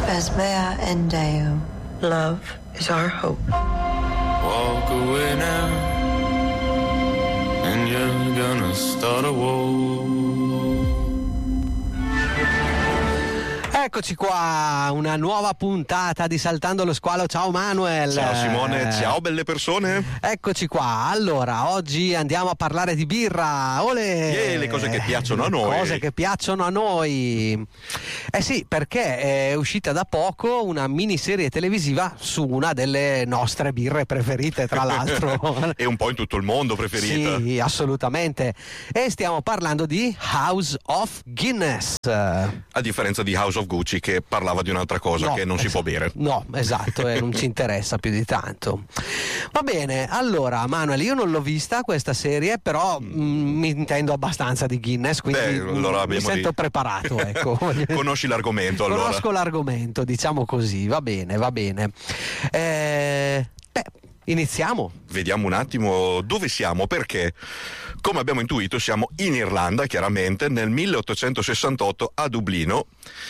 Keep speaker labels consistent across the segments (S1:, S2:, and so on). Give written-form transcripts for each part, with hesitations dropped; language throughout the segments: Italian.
S1: Vesmea and Deo. Love is our hope.
S2: Walk away now, and you're gonna start a war.
S3: Eccoci qua, una nuova puntata di Saltando lo Squalo. Ciao Manuel.
S4: Ciao Simone, ciao belle persone.
S3: Eccoci qua. Allora, oggi andiamo a parlare di birra. Olè!
S4: Le cose che piacciono a noi.
S3: Cose che piacciono a noi. Eh sì, perché è uscita da poco una miniserie televisiva su una delle nostre birre preferite, tra l'altro.
S4: E un po' in tutto il mondo preferita.
S3: Sì, assolutamente. E stiamo parlando di House of Guinness.
S4: A differenza di House of Gucci, che parlava di un'altra cosa, che non si può bere.
S3: No, esatto, non ci interessa più di tanto. Va bene, allora Manuel, io non l'ho vista questa serie, però mi intendo abbastanza di Guinness, quindi
S4: allora
S3: mi sento preparato, ecco.
S4: Conosci l'argomento, allora.
S3: Conosco l'argomento, diciamo così, va bene. Iniziamo.
S4: Vediamo un attimo dove siamo, perché come abbiamo intuito siamo in Irlanda, chiaramente, nel 1868 a Dublino.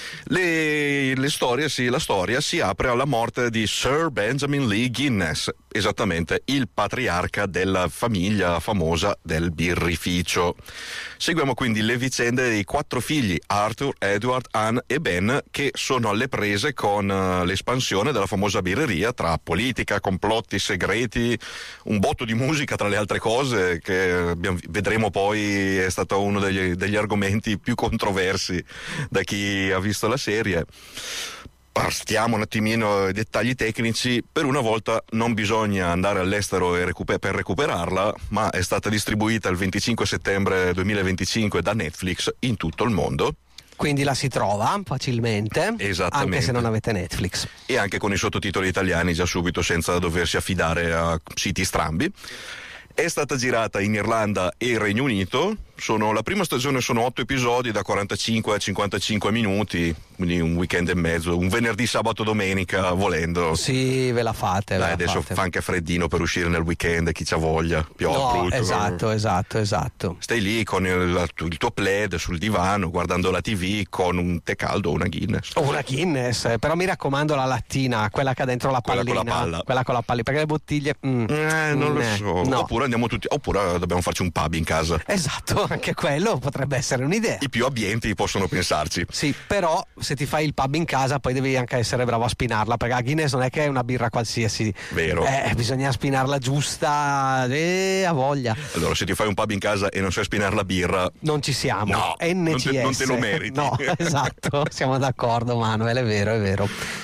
S4: La storia si apre alla morte di Sir Benjamin Lee Guinness, esattamente il patriarca della famiglia famosa del birrificio. Seguiamo quindi le vicende dei 4 figli, Arthur, Edward, Anne e Ben, che sono alle prese con l'espansione della famosa birreria, tra politica, complotti segreti, un botto di musica tra le altre cose, che vedremo poi è stato uno degli argomenti più controversi da chi ha visto la serie. Partiamo un attimino ai dettagli tecnici. Per una volta non bisogna andare all'estero per recuperarla, ma è stata distribuita il 25 settembre 2025 da Netflix in tutto il mondo.
S3: Quindi la si trova facilmente,
S4: esattamente,
S3: anche se non avete Netflix.
S4: E anche con i sottotitoli italiani già subito, senza doversi affidare a siti strambi. È stata girata in Irlanda e Regno Unito. La prima stagione sono 8 episodi da 45 a 55 minuti, quindi un weekend e mezzo, un venerdì, sabato, domenica, volendo.
S3: Sì, ve la fate.
S4: Adesso fa anche freddino per uscire nel weekend, chi c'ha voglia, brutto.
S3: Esatto.
S4: Stai lì con il tuo plaid sul divano, guardando la TV con un tè caldo o una Guinness.
S3: Una Guinness, però mi raccomando la lattina, quella che ha dentro la pallina. Quella con la palla, perché le bottiglie...
S4: non lo so. No. Oppure dobbiamo farci un pub in casa.
S3: Esatto, anche quello potrebbe essere un'idea.
S4: I più abbienti possono pensarci.
S3: Sì, però se ti fai il pub in casa poi devi anche essere bravo a spinarla, perché la Guinness non è che è una birra qualsiasi.
S4: Vero.
S3: Bisogna spinarla giusta, a voglia.
S4: Allora, se ti fai un pub in casa e non sai spinare la birra,
S3: non ci siamo.
S4: No,
S3: NCS.
S4: Non te lo meriti.
S3: No, esatto, siamo d'accordo Manuel, è vero.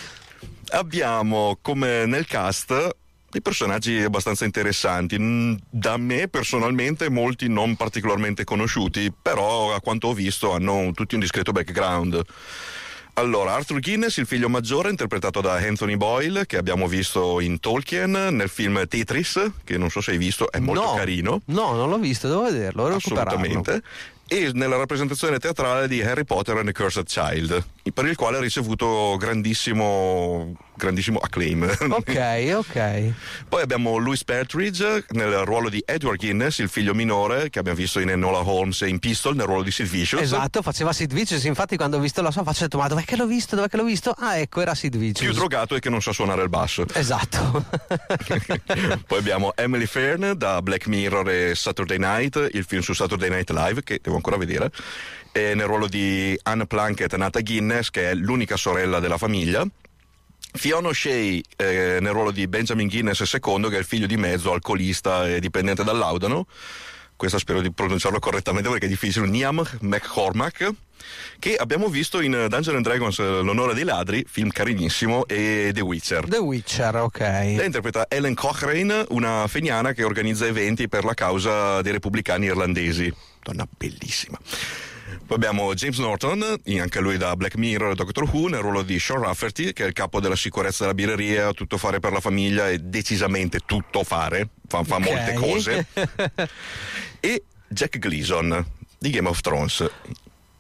S4: Abbiamo come nel cast dei personaggi abbastanza interessanti, da me personalmente molti non particolarmente conosciuti, però a quanto ho visto hanno tutti un discreto background. Allora, Arthur Guinness, il figlio maggiore, interpretato da Anthony Boyle, che abbiamo visto in Tolkien, nel film Tetris, che non so se hai visto, è molto carino.
S3: No, non l'ho visto, devo vederlo,
S4: assolutamente. E nella rappresentazione teatrale di Harry Potter and the Cursed Child, per il quale ha ricevuto grandissimo acclaim.
S3: Ok.
S4: Poi abbiamo Louis Partridge nel ruolo di Edward Guinness, il figlio minore, che abbiamo visto in Enola Holmes e in Pistol nel ruolo di Sid Vicious.
S3: Esatto, faceva Sid Vicious, infatti quando ho visto la sua faccia ho detto: ma dov'è che l'ho visto? Ah, ecco, era Sid Vicious.
S4: Più drogato e che non sa suonare il basso.
S3: Esatto.
S4: Poi abbiamo Emily Fern da Black Mirror e Saturday Night, il film su Saturday Night Live, che devo ancora vedere, e nel ruolo di Anne Plunkett, nata Guinness, che è l'unica sorella della famiglia. Fiona O'Shea nel ruolo di Benjamin Guinness II, che è il figlio di mezzo, alcolista e dipendente dal laudano. Questa spero di pronunciarlo correttamente perché è difficile. Niamh McCormack, che abbiamo visto in Dungeons and Dragons l'onore dei ladri, film carinissimo, e The Witcher, ok. Lei interpreta Ellen Cochrane, una feniana che organizza eventi per la causa dei repubblicani irlandesi. Donna bellissima. Poi abbiamo James Norton, anche lui da Black Mirror e Doctor Who, nel ruolo di Sean Rafferty, che è il capo della sicurezza della birreria, tutto fare per la famiglia e decisamente tutto fare, fa molte cose. E Jack Gleeson di Game of Thrones.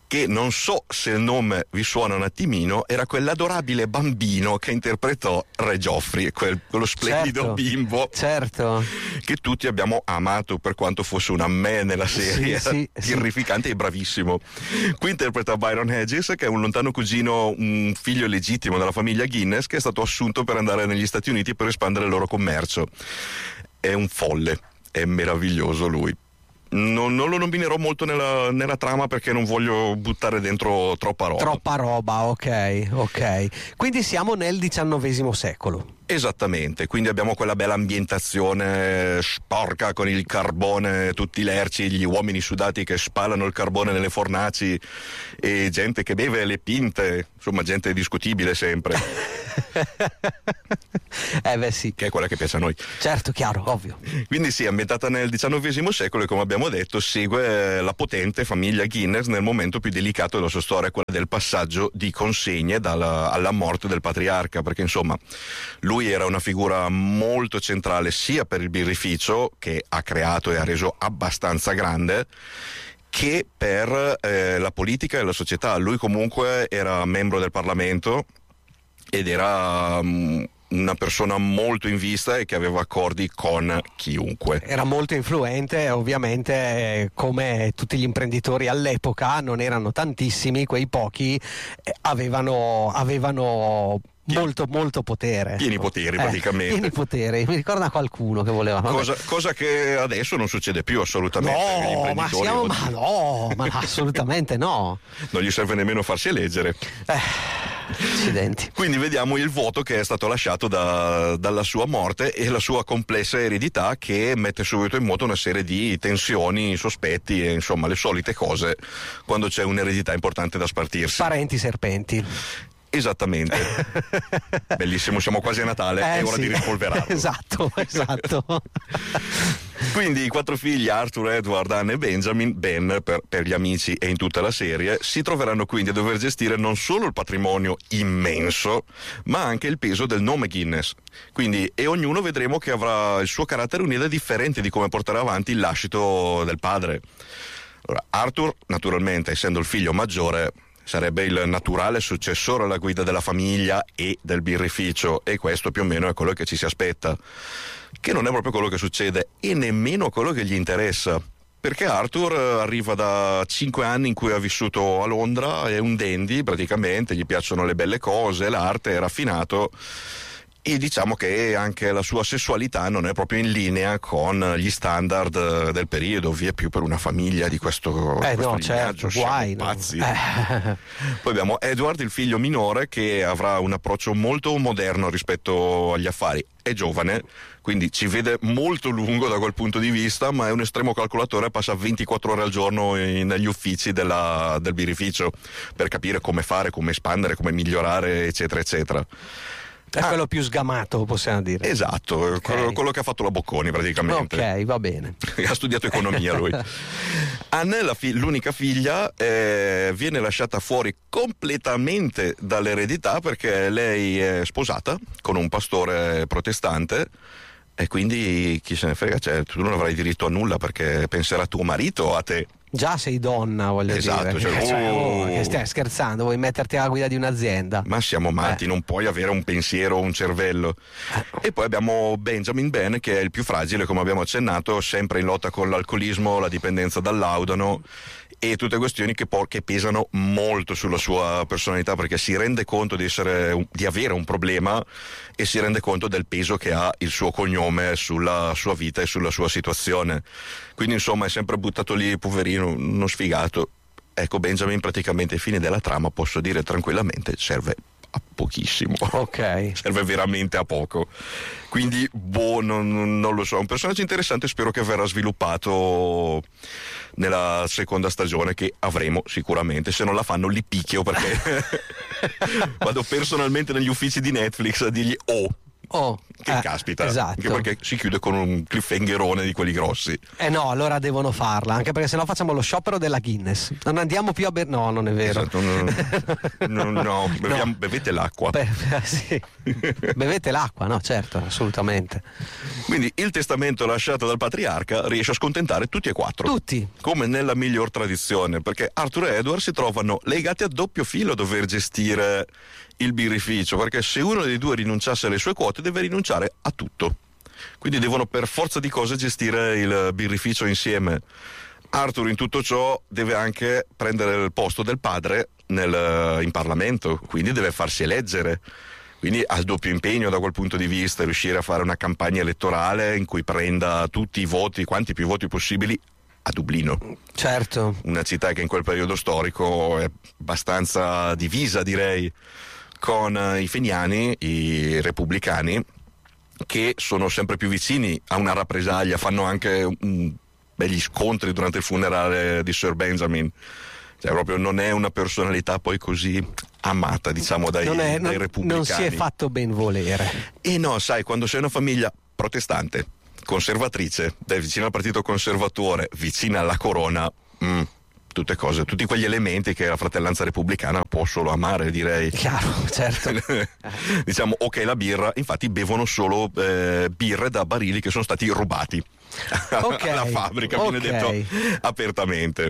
S4: che non so se il nome vi suona un attimino, era quell'adorabile bambino che interpretò Re Joffrey, quello splendido bimbo,
S3: certo,
S4: che tutti abbiamo amato per quanto fosse una me nella serie,
S3: sì,
S4: terrificante e bravissimo. Qui interpreta Byron Hedges, che è un lontano cugino, un figlio legittimo della famiglia Guinness, che è stato assunto per andare negli Stati Uniti per espandere il loro commercio. È un folle, è meraviglioso lui. Non lo nominerò molto nella trama perché non voglio buttare dentro troppa roba.
S3: Ok. Quindi siamo nel XIX secolo.
S4: Esattamente, quindi abbiamo quella bella ambientazione sporca con il carbone, tutti lerci, gli uomini sudati che spalano il carbone nelle fornaci e gente che beve le pinte, insomma gente discutibile sempre.
S3: Beh sì.
S4: Che è quella che piace a noi.
S3: Certo, chiaro, ovvio.
S4: Quindi sì, ambientata nel XIX secolo e come abbiamo detto segue la potente famiglia Guinness nel momento più delicato della sua storia, quella del passaggio di consegne alla morte del patriarca, perché insomma lui era una figura molto centrale sia per il birrificio, che ha creato e ha reso abbastanza grande, che per la politica e la società. Lui comunque era membro del Parlamento ed era una persona molto in vista e che aveva accordi con chiunque.
S3: Era molto influente, ovviamente, come tutti gli imprenditori all'epoca, non erano tantissimi, quei pochi avevano molto potere.
S4: Pieni poteri praticamente.
S3: Pieni poteri, mi ricorda qualcuno che voleva.
S4: Cosa che adesso non succede più assolutamente.
S3: Ma assolutamente no.
S4: Non gli serve nemmeno farsi eleggere.
S3: Accidenti.
S4: Quindi vediamo il vuoto che è stato lasciato dalla sua morte e la sua complessa eredità, che mette subito in moto una serie di tensioni, sospetti e insomma le solite cose quando c'è un'eredità importante da spartirsi.
S3: Parenti serpenti.
S4: Esattamente. Bellissimo, siamo quasi a Natale, è ora di rispolverarlo.
S3: Esatto.
S4: Quindi i 4 figli, Arthur, Edward, Anne e Benjamin, Ben per gli amici e in tutta la serie, si troveranno quindi a dover gestire non solo il patrimonio immenso, ma anche il peso del nome Guinness. Quindi, e ognuno vedremo che avrà il suo carattere, un'idea differente di come portare avanti il lascito del padre. Allora, Arthur, naturalmente, essendo il figlio maggiore, sarebbe il naturale successore alla guida della famiglia e del birrificio, e questo più o meno è quello che ci si aspetta, che non è proprio quello che succede e nemmeno quello che gli interessa, perché Arthur arriva da 5 anni in cui ha vissuto a Londra, è un dandy praticamente, gli piacciono le belle cose, l'arte, è raffinato, e diciamo che anche la sua sessualità non è proprio in linea con gli standard del periodo, via più per una famiglia di questo
S3: certo, guai,
S4: pazzi. Poi abbiamo Edward, il figlio minore, che avrà un approccio molto moderno rispetto agli affari. È giovane, quindi ci vede molto lungo da quel punto di vista, ma è un estremo calcolatore, passa 24 ore al giorno negli uffici del birrificio per capire come fare, come espandere, come migliorare, eccetera eccetera.
S3: È quello più sgamato, possiamo dire.
S4: Esatto, okay. Quello che ha fatto la Bocconi praticamente.
S3: Ok, va bene.
S4: Ha studiato economia lui. Anne, l'unica figlia, viene lasciata fuori completamente dall'eredità perché lei è sposata con un pastore protestante e quindi chi se ne frega, cioè, tu non avrai diritto a nulla perché penserà tuo marito o a te.
S3: Già sei donna, voglio
S4: esatto,
S3: dire. Che stai scherzando, vuoi metterti alla guida di un'azienda?
S4: Ma siamo matti, non puoi avere un pensiero o un cervello. E poi abbiamo Benjamin Ben, che è il più fragile, come abbiamo accennato, sempre in lotta con l'alcolismo, la dipendenza dal laudano e tutte questioni che pesano molto sulla sua personalità, perché si rende conto di avere un problema e si rende conto del peso che ha il suo cognome sulla sua vita e sulla sua situazione. Quindi insomma è sempre buttato lì, poverino, uno sfigato. Ecco, Benjamin praticamente ai fini della trama, posso dire tranquillamente, serve a pochissimo.
S3: Ok.
S4: Serve veramente a poco. Quindi, non lo so, è un personaggio interessante, spero che verrà sviluppato nella seconda stagione, che avremo sicuramente. Se non la fanno li picchio, perché vado personalmente negli uffici di Netflix a dirgli che caspita,
S3: esatto.
S4: anche perché si chiude con un cliffhangerone di quelli grossi.
S3: No, allora devono farla, anche perché sennò facciamo lo sciopero della Guinness. Non andiamo più a no, non è vero.
S4: Esatto, no, bevete l'acqua.
S3: Sì. Bevete l'acqua, no, certo, assolutamente.
S4: Quindi il testamento lasciato dal patriarca riesce a scontentare tutti e quattro.
S3: Tutti.
S4: Come nella miglior tradizione, perché Arthur e Edward si trovano legati a doppio filo a dover gestire il birrificio, perché se uno dei due rinunciasse alle sue quote deve rinunciare a tutto. Quindi devono per forza di cose gestire il birrificio insieme. Arthur in tutto ciò deve anche prendere il posto del padre in Parlamento, quindi deve farsi eleggere. Quindi ha il doppio impegno da quel punto di vista, riuscire a fare una campagna elettorale in cui prenda tutti i voti, quanti più voti possibili, a Dublino.
S3: Certo.
S4: Una città che in quel periodo storico è abbastanza divisa, direi, con i feniani, i repubblicani, che sono sempre più vicini a una rappresaglia, fanno anche begli scontri durante il funerale di Sir Benjamin. Cioè, proprio non è una personalità poi così amata, diciamo, dai repubblicani.
S3: Non si è fatto ben volere.
S4: E no, sai, quando sei una famiglia protestante, conservatrice, vicina al partito conservatore, vicina alla corona, tutte cose, tutti quegli elementi che la fratellanza repubblicana può solo amare, direi.
S3: Chiaro, certo.
S4: Diciamo, ok, la birra, infatti bevono solo birre da barili che sono stati rubati alla fabbrica, viene detto apertamente.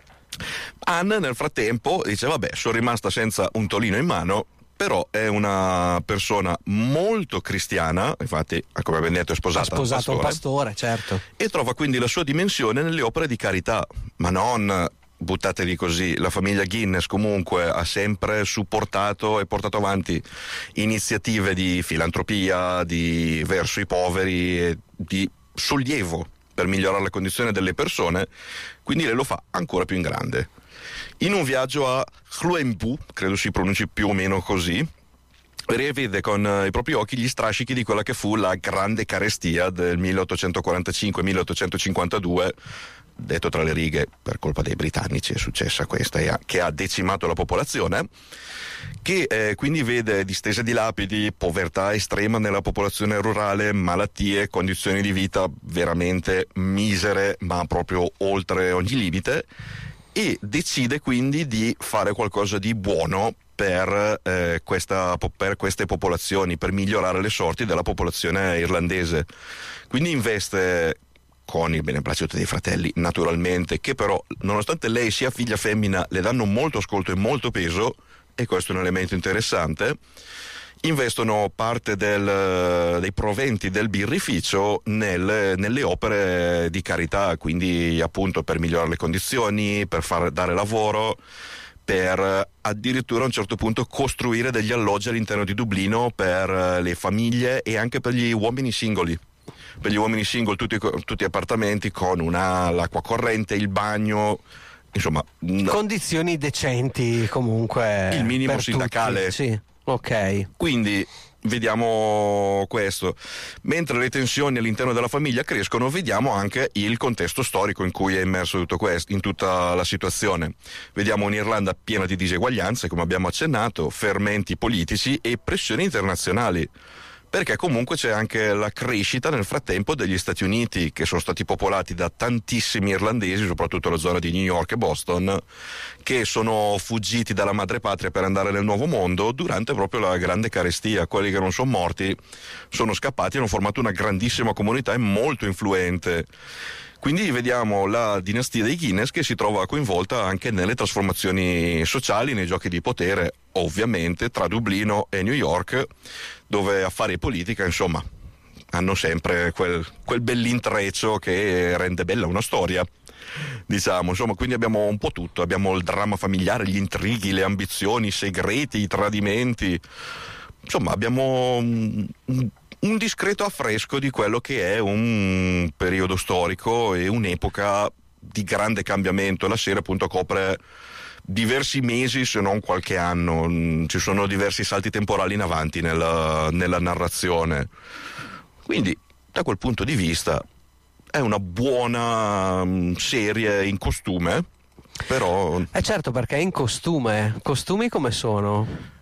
S4: Anne nel frattempo dice: vabbè, sono rimasta senza un tolino in mano, però è una persona molto cristiana, infatti, come abbiamo detto, è sposata
S3: un pastore, certo.
S4: E trova quindi la sua dimensione nelle opere di carità, ma non buttateli così. La famiglia Guinness comunque ha sempre supportato e portato avanti iniziative di filantropia, verso i poveri, e di sollievo per migliorare la condizione delle persone, quindi lei lo fa ancora più in grande. In un viaggio a Hluembu, credo si pronunci più o meno così, rivede con i propri occhi gli strascichi di quella che fu la grande carestia del 1845-1852, detto tra le righe, per colpa dei britannici è successa questa, che ha decimato la popolazione, che quindi vede distese di lapidi, povertà estrema nella popolazione rurale, malattie, condizioni di vita veramente misere, ma proprio oltre ogni limite, e decide quindi di fare qualcosa di buono per queste popolazioni, per migliorare le sorti della popolazione irlandese. Quindi investe, con il beneplacito dei fratelli naturalmente, che però nonostante lei sia figlia femmina le danno molto ascolto e molto peso, e questo è un elemento interessante. Investono parte dei proventi del birrificio nelle opere di carità, quindi appunto per migliorare le condizioni, per dare lavoro, per addirittura a un certo punto costruire degli alloggi all'interno di Dublino per le famiglie e anche per gli uomini singoli. Per gli uomini single tutti appartamenti con l'acqua corrente, il bagno, insomma
S3: condizioni decenti comunque,
S4: il minimo
S3: per
S4: sindacale
S3: tutti. Sì, ok.
S4: Quindi vediamo questo. Mentre le tensioni all'interno della famiglia crescono, vediamo anche il contesto storico in cui è immerso tutto questo, in tutta la situazione. Vediamo un'Irlanda piena di diseguaglianze, come abbiamo accennato, fermenti politici e pressioni internazionali, perché comunque c'è anche la crescita nel frattempo degli Stati Uniti, che sono stati popolati da tantissimi irlandesi, soprattutto la zona di New York e Boston, che sono fuggiti dalla madrepatria per andare nel nuovo mondo durante proprio la grande carestia. Quelli che non sono morti sono scappati e hanno formato una grandissima comunità e molto influente. Quindi vediamo la dinastia dei Guinness che si trova coinvolta anche nelle trasformazioni sociali, nei giochi di potere, ovviamente tra Dublino e New York, dove affari e politica, insomma, hanno sempre quel bell'intreccio che rende bella una storia, diciamo. Insomma, quindi abbiamo un po' tutto, abbiamo il dramma familiare, gli intrighi, le ambizioni, i segreti, i tradimenti. Insomma, abbiamo un discreto affresco di quello che è un periodo storico e un'epoca di grande cambiamento. La serie appunto copre diversi mesi, se non qualche anno. Ci sono diversi salti temporali in avanti nella narrazione. Quindi, da quel punto di vista, è una buona serie in costume, però...
S3: certo, perché è in costume. Costumi come sono?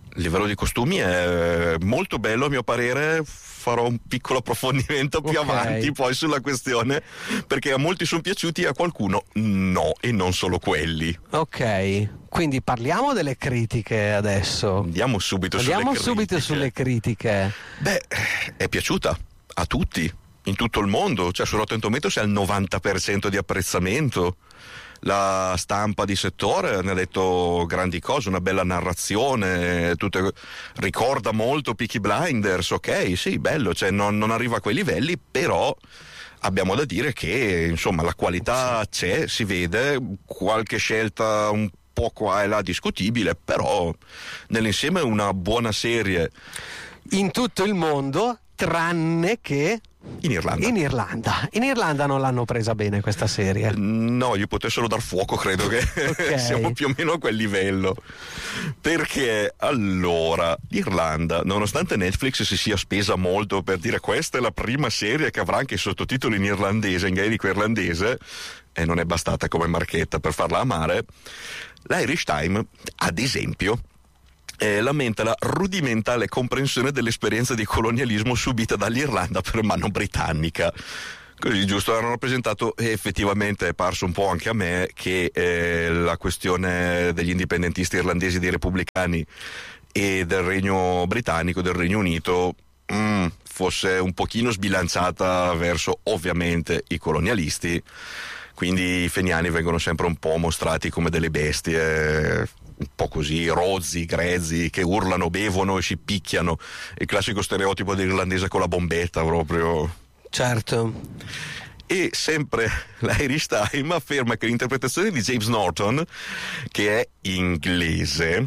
S4: Il livello di costumi è molto bello, a mio parere. Farò un piccolo approfondimento più avanti poi sulla questione, perché a molti sono piaciuti, a qualcuno no, e non solo quelli.
S3: Ok, quindi parliamo delle critiche adesso.
S4: Andiamo subito
S3: sulle critiche.
S4: Beh, è piaciuta a tutti, in tutto il mondo, cioè su Rotten Tomatoes è al 90% di apprezzamento. La stampa di settore ne ha detto grandi cose, una bella narrazione, ricorda molto Peaky Blinders, ok, sì, bello, cioè non arriva a quei livelli, però abbiamo da dire che insomma la qualità c'è, si vede, qualche scelta un po' qua e là discutibile, però nell'insieme è una buona serie.
S3: In tutto il mondo, tranne che
S4: in Irlanda.
S3: In Irlanda non l'hanno presa bene questa serie.
S4: No, gli potessero dar fuoco, credo che siamo più o meno a quel livello. Perché allora, l'Irlanda, nonostante Netflix si sia spesa molto per dire questa è la prima serie che avrà anche i sottotitoli in irlandese, in gaelico irlandese, e non è bastata come marchetta per farla amare, l'Irish Times, ad esempio, lamenta la rudimentale comprensione dell'esperienza di colonialismo subita dall'Irlanda per mano britannica. Così giusto, hanno rappresentato, e effettivamente è parso un po' anche a me che la questione degli indipendentisti irlandesi, dei repubblicani e del Regno Britannico, del Regno Unito, fosse un pochino sbilanciata verso ovviamente i colonialisti. Quindi i feniani vengono sempre un po' mostrati come delle bestie, un po' così, rozzi, grezzi, che urlano, bevono e si picchiano. Il classico stereotipo dell'irlandese con la bombetta proprio.
S3: Certo.
S4: E sempre l'Irish Times afferma che l'interpretazione di James Norton, che è inglese,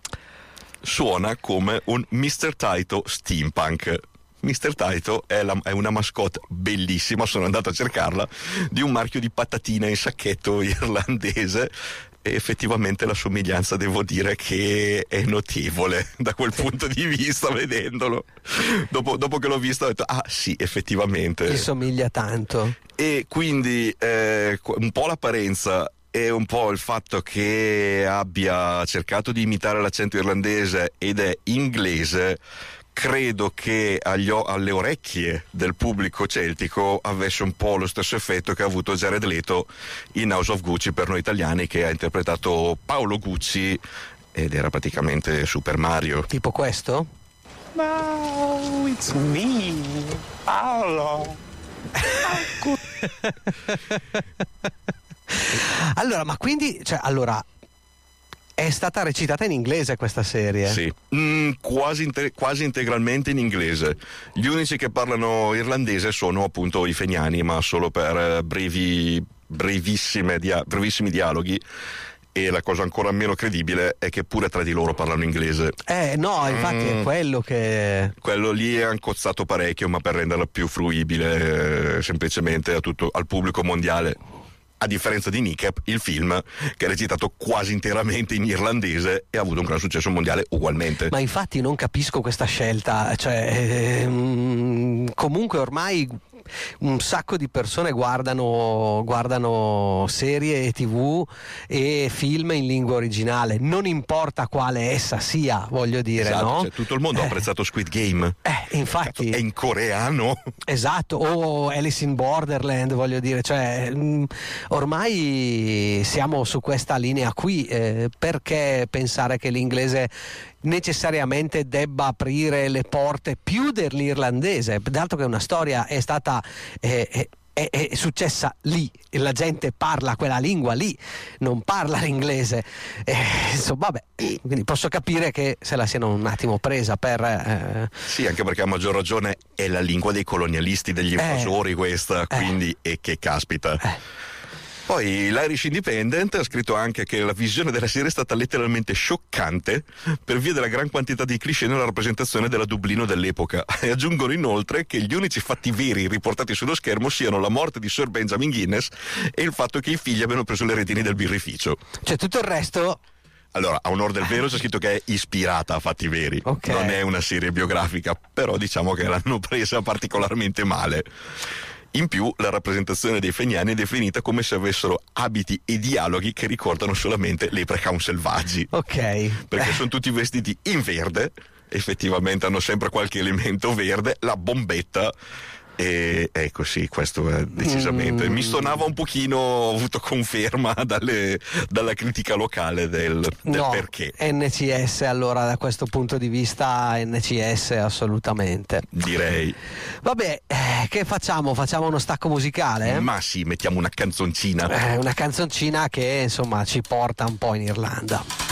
S4: suona come un Mr. Taito steampunk. Mr. Taito è una mascotte bellissima, sono andato a cercarla, di un marchio di patatina in sacchetto irlandese, e effettivamente la somiglianza devo dire che è notevole da quel punto di vista, vedendolo. Dopo che l'ho visto ho detto sì, effettivamente
S3: gli somiglia tanto.
S4: E quindi un po' l'apparenza e un po' il fatto che abbia cercato di imitare l'accento irlandese ed è inglese, credo che alle orecchie del pubblico celtico avesse un po' lo stesso effetto che ha avuto Jared Leto in House of Gucci per noi italiani, che ha interpretato Paolo Gucci ed era praticamente Super Mario.
S3: Tipo questo?
S5: No, it's me, Paolo.
S3: Allora, ma quindi, è stata recitata in inglese questa serie?
S4: Sì, quasi integralmente in inglese. Gli unici che parlano irlandese sono appunto i feniani, ma solo per brevissimi dialoghi. E la cosa ancora meno credibile è che pure tra di loro parlano inglese.
S3: No, infatti è quello che...
S4: Quello lì è ancozzato parecchio, ma per renderlo più fruibile semplicemente al pubblico mondiale. A differenza di Nickep, il film, che è recitato quasi interamente in irlandese e ha avuto un gran successo mondiale ugualmente.
S3: Ma infatti non capisco questa scelta, comunque ormai un sacco di persone guardano serie e TV e film in lingua originale, non importa quale essa sia, voglio dire,
S4: esatto,
S3: no?
S4: Cioè, tutto il mondo ha apprezzato Squid Game.
S3: Infatti.
S4: È in coreano.
S3: Esatto, o Alice in Borderland, voglio dire, ormai siamo su questa linea qui, perché pensare che l'inglese necessariamente debba aprire le porte più dell'irlandese, dato che una storia è stata è successa lì, la gente parla quella lingua lì, non parla l'inglese, insomma, vabbè, quindi posso capire che se la siano un attimo presa per
S4: sì, anche perché a maggior ragione è la lingua dei colonialisti, degli invasori questa, quindi e che caspita. Poi l'Irish Independent ha scritto anche che la visione della serie è stata letteralmente scioccante per via della gran quantità di cliché nella rappresentazione della Dublino dell'epoca, e aggiungono inoltre che gli unici fatti veri riportati sullo schermo siano la morte di Sir Benjamin Guinness e il fatto che i figli abbiano preso le retine del birrificio.
S3: Cioè tutto il resto...
S4: Allora, a onor del vero c'è scritto che è ispirata a fatti veri, non è una serie biografica, però diciamo che l'hanno presa particolarmente male. In più, la rappresentazione dei feniani è definita come se avessero abiti e dialoghi che ricordano solamente leprechaun selvaggi.
S3: Ok.
S4: Perché sono tutti vestiti in verde, effettivamente hanno sempre qualche elemento verde, la bombetta. E ecco, sì, questo è decisamente mi stonava un pochino, ho avuto conferma dalla critica locale del
S3: No,
S4: perché.
S3: NCS, allora da questo punto di vista NCS assolutamente.
S4: Direi.
S3: Vabbè, che facciamo? Facciamo uno stacco musicale?
S4: Ma sì, mettiamo una canzoncina.
S3: Una canzoncina che insomma ci porta un po' in Irlanda.